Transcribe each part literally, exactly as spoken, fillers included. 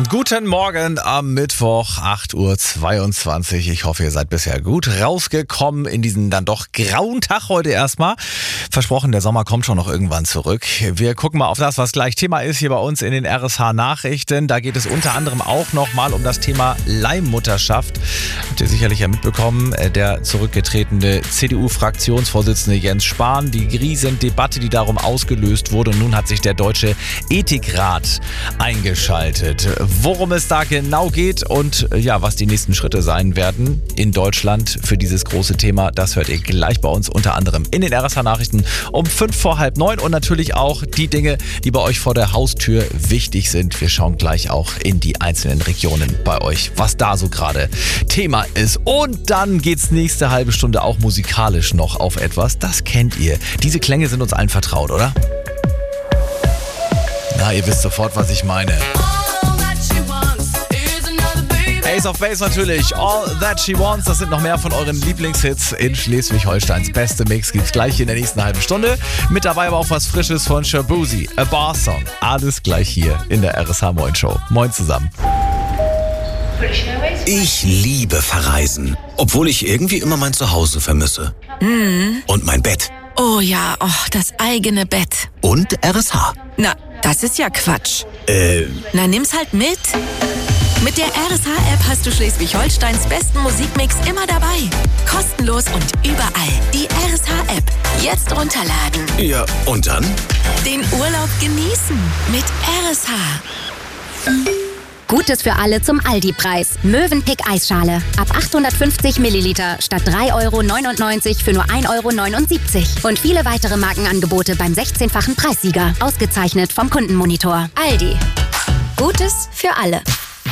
Guten Morgen am Mittwoch, acht Uhr zweiundzwanzig. Ich hoffe, ihr seid bisher gut rausgekommen in diesen dann doch grauen Tag heute erstmal. Versprochen, der Sommer kommt schon noch irgendwann zurück. Wir gucken mal auf das, was gleich Thema ist hier bei uns in den R S H-Nachrichten. Da geht es unter anderem auch nochmal um das Thema Leihmutterschaft. Habt ihr sicherlich ja mitbekommen, der zurückgetretene C D U-Fraktionsvorsitzende Jens Spahn, die Riesendebatte, die darum ausgelöst wurde. Und nun hat sich der Deutsche Ethikrat eingeschaltet. Worum es da genau geht und ja, was die nächsten Schritte sein werden in Deutschland für dieses große Thema, das hört ihr gleich bei uns unter anderem in den R S H-Nachrichten um fünf vor halb neun und natürlich auch die Dinge, die bei euch vor der Haustür wichtig sind. Wir schauen gleich auch in die einzelnen Regionen bei euch, was da so gerade Thema ist. Und dann geht's nächste halbe Stunde auch musikalisch noch auf etwas, das kennt ihr. Diese Klänge sind uns allen vertraut, oder? Na, ihr wisst sofort, was ich meine. Ace of Base natürlich, All That She Wants, das sind noch mehr von euren Lieblingshits in Schleswig-Holsteins beste Mix, gibt's gleich in der nächsten halben Stunde. Mit dabei aber auch was Frisches von Shaboozey, A Bar Song. Alles gleich hier in der R S H Moin Show. Moin zusammen. Ich liebe Verreisen, obwohl ich irgendwie immer mein Zuhause vermisse. Mhm. Und mein Bett. Oh ja, oh, das eigene Bett. Und R S H. Na, das ist ja Quatsch. Äh. Na, nimm's halt mit. Mit der R S H-App hast du Schleswig-Holsteins besten Musikmix immer dabei. Kostenlos und überall. Die R S H-App. Jetzt runterladen. Ja, und dann? Den Urlaub genießen mit R S H. Gutes für alle zum Aldi-Preis. Mövenpick Eisschale. Ab achthundertfünfzig Milliliter statt drei Euro neunundneunzig für nur ein Euro neunundsiebzig. Und viele weitere Markenangebote beim sechzehnfachen Preissieger. Ausgezeichnet vom Kundenmonitor. Aldi. Gutes für alle.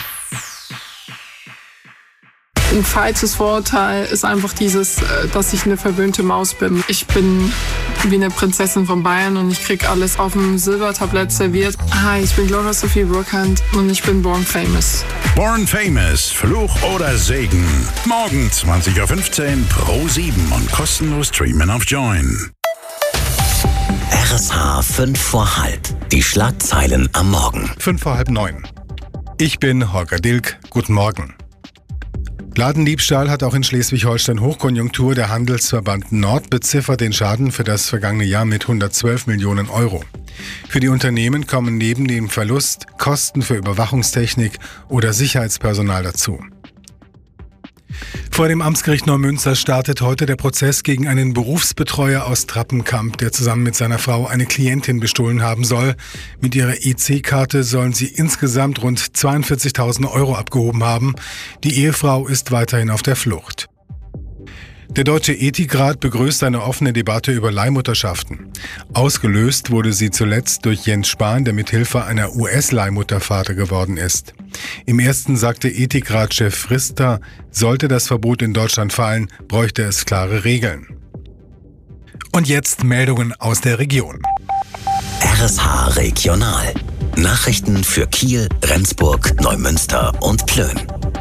Ein falsches Vorurteil ist einfach dieses, dass ich eine verwöhnte Maus bin. Ich bin wie eine Prinzessin von Bayern und ich krieg alles auf dem Silbertablett serviert. Hi, ich bin Gloria Sophie Burkhardt und ich bin Born Famous. Born Famous, Fluch oder Segen. Morgen zwanzig Uhr fünfzehn pro sieben und kostenlos streamen auf Join. R S H fünf vor halb. Die Schlagzeilen am Morgen. fünf vor halb neun. Ich bin Holger Dilk. Guten Morgen. Ladendiebstahl hat auch in Schleswig-Holstein Hochkonjunktur. Der Handelsverband Nord beziffert den Schaden für das vergangene Jahr mit hundertzwölf Millionen Euro. Für die Unternehmen kommen neben dem Verlust Kosten für Überwachungstechnik oder Sicherheitspersonal dazu. Vor dem Amtsgericht Neumünster startet heute der Prozess gegen einen Berufsbetreuer aus Trappenkamp, der zusammen mit seiner Frau eine Klientin bestohlen haben soll. Mit ihrer E C-Karte sollen sie insgesamt rund zweiundvierzigtausend Euro abgehoben haben. Die Ehefrau ist weiterhin auf der Flucht. Der Deutsche Ethikrat begrüßt eine offene Debatte über Leihmutterschaften. Ausgelöst wurde sie zuletzt durch Jens Spahn, der mithilfe einer U S-Leihmutter Vater geworden ist. Im ersten sagte Ethikrat-Chef Frister, sollte das Verbot in Deutschland fallen, bräuchte es klare Regeln. Und jetzt Meldungen aus der Region. R S H Regional. Nachrichten für Kiel, Rendsburg, Neumünster und Plön.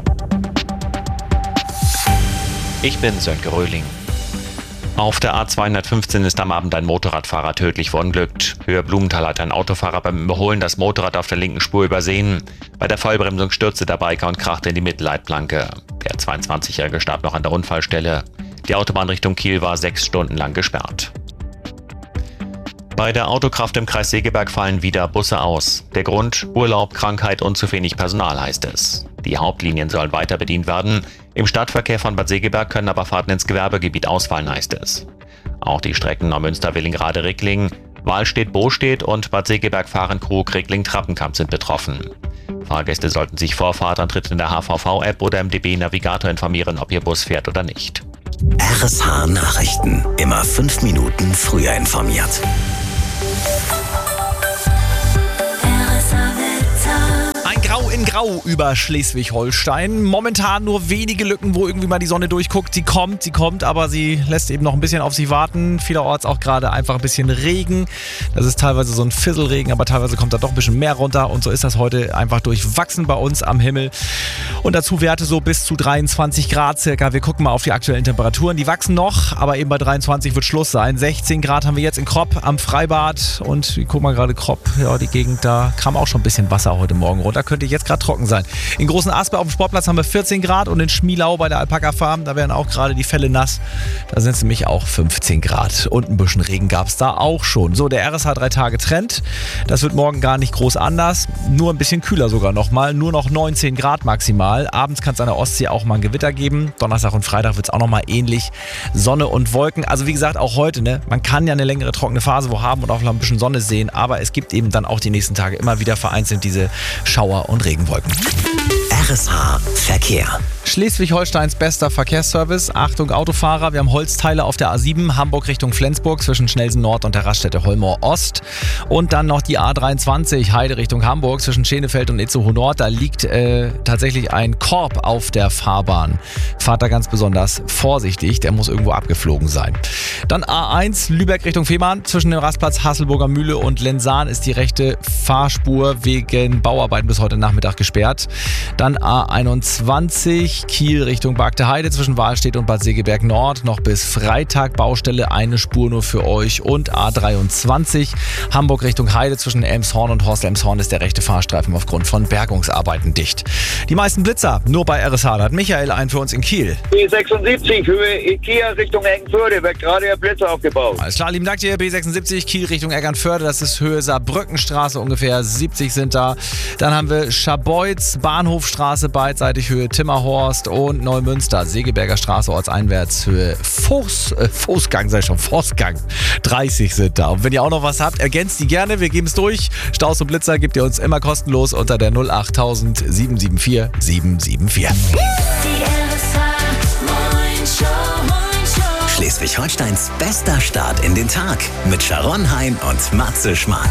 Ich bin Sönke Röhling. Auf der A zweihundertfünfzehn ist am Abend ein Motorradfahrer tödlich verunglückt. Höhe Blumenthal hat ein Autofahrer beim Überholen das Motorrad auf der linken Spur übersehen. Bei der Vollbremsung stürzte der Biker und krachte in die Mittelleitplanke. Der zweiundzwanzigjährige starb noch an der Unfallstelle. Die Autobahn Richtung Kiel war sechs Stunden lang gesperrt. Bei der Autokraft im Kreis Segeberg fallen wieder Busse aus. Der Grund? Urlaub, Krankheit und zu wenig Personal, heißt es. Die Hauptlinien sollen weiter bedient werden. Im Stadtverkehr von Bad Segeberg können aber Fahrten ins Gewerbegebiet ausfallen, heißt es. Auch die Strecken Neumünster-Willingrade-Rickling, Wahlstedt-Bostedt und Bad Segeberg-Fahrenkrug-Rickling-Trappenkamp sind betroffen. Fahrgäste sollten sich vor Fahrtantritt in der H V V-App oder im D B-Navigator informieren, ob ihr Bus fährt oder nicht. R S H Nachrichten. Immer fünf Minuten früher informiert. Ein Grau in Grau über Schleswig-Holstein. Momentan nur wenige Lücken, wo irgendwie mal die Sonne durchguckt. Sie kommt, sie kommt, aber sie lässt eben noch ein bisschen auf sich warten. Vielerorts auch gerade einfach ein bisschen Regen. Das ist teilweise so ein Fisselregen, aber teilweise kommt da doch ein bisschen mehr runter. Und so ist das heute einfach durchwachsen bei uns am Himmel. Und dazu Werte so bis zu dreiundzwanzig Grad circa. Wir gucken mal auf die aktuellen Temperaturen. Die wachsen noch, aber eben bei dreiundzwanzig wird Schluss sein. sechzehn Grad haben wir jetzt in Kropp am Freibad. Und wir gucken mal gerade Kropp, ja, die Gegend, da kam auch schon ein bisschen Wasser heute Morgen runter. Könnte jetzt gerade trocken sein. In Großen Aspe auf dem Sportplatz haben wir vierzehn Grad und in Schmielau bei der Alpaka Farm, da werden auch gerade die Felle nass. Da sind es nämlich auch fünfzehn Grad. Und ein bisschen Regen gab es da auch schon. So, der R S H drei Tage Trend. Das wird morgen gar nicht groß anders. Nur ein bisschen kühler sogar nochmal. Nur noch neunzehn Grad maximal. Abends kann es an der Ostsee auch mal ein Gewitter geben. Donnerstag und Freitag wird es auch nochmal ähnlich. Sonne und Wolken. Also wie gesagt, auch heute, ne? Man kann ja eine längere trockene Phase wo haben und auch noch ein bisschen Sonne sehen. Aber es gibt eben dann auch die nächsten Tage immer wieder vereinzelt diese Schauer und Regenwolken. R S H Verkehr. Schleswig-Holsteins bester Verkehrsservice. Achtung Autofahrer, wir haben Holzteile auf der A sieben, Hamburg Richtung Flensburg zwischen Schnelsen Nord und der Raststätte Holmau Ost. Und dann noch die A dreiundzwanzig, Heide Richtung Hamburg zwischen Schenefeld und Itzehoe Nord. Da liegt äh, tatsächlich ein Korb auf der Fahrbahn. Fahrt da ganz besonders vorsichtig, der muss irgendwo abgeflogen sein. Dann A eins, Lübeck Richtung Fehmarn. Zwischen dem Rastplatz Hasselburger Mühle und Lensahn ist die rechte Fahrspur wegen Bauarbeiten bis heute Nachmittag gesperrt. Dann A einundzwanzig, Kiel Richtung Bagde Heide zwischen Wahlstedt und Bad Segeberg Nord. Noch bis Freitag Baustelle, eine Spur nur für euch. Und A dreiundzwanzig, Hamburg Richtung Heide zwischen Elmshorn und Horst-Elmshorn ist der rechte Fahrstreifen aufgrund von Bergungsarbeiten dicht. Die meisten Blitzer nur bei R S H. Da hat Michael einen für uns in Kiel. B sechsundsiebzig, Höhe Ikea Richtung Eckernförde, wird gerade der Blitzer aufgebaut. Alles klar, lieben Dank dir. B sechsundsiebzig, Kiel Richtung Eckernförde, das ist Höhe Saarbrückenstraße, ungefähr siebzig sind da. Dann haben wir Scharbeutz, Bahnhofstraße beidseitig, Höhe Timmerhorst und Neumünster, Segeberger Straße, ortseinwärts, Höhe Fuß, äh, Fußgang, sei schon, Forstgang, dreißig sind da. Und wenn ihr auch noch was habt, ergänzt die gerne, wir geben es durch. Staus und Blitzer gebt ihr uns immer kostenlos unter der null acht tausend sieben sieben vier sieben sieben vier. Schleswig-Holsteins bester Start in den Tag mit Sharon Hein und Matze Schmark.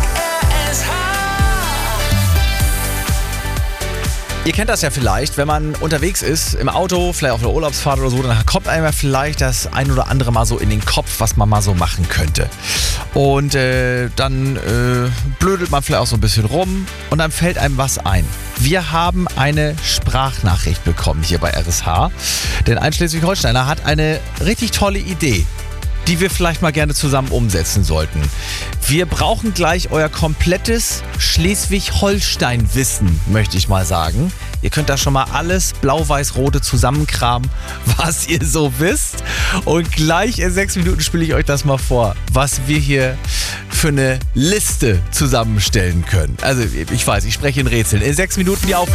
Ihr kennt das ja vielleicht, wenn man unterwegs ist, im Auto, vielleicht auf einer Urlaubsfahrt oder so, dann kommt einem ja vielleicht das ein oder andere mal so in den Kopf, was man mal so machen könnte. Und äh, dann äh, blödelt man vielleicht auch so ein bisschen rum und dann fällt einem was ein. Wir haben eine Sprachnachricht bekommen hier bei R S H, denn ein Schleswig-Holsteiner hat eine richtig tolle Idee, die wir vielleicht mal gerne zusammen umsetzen sollten. Wir brauchen gleich euer komplettes Schleswig-Holstein-Wissen, möchte ich mal sagen. Ihr könnt da schon mal alles blau-weiß-rote zusammenkramen, was ihr so wisst. Und gleich in sechs Minuten spiele ich euch das mal vor, was wir hier für eine Liste zusammenstellen können. Also ich weiß, ich spreche in Rätseln. In sechs Minuten die Auflösung.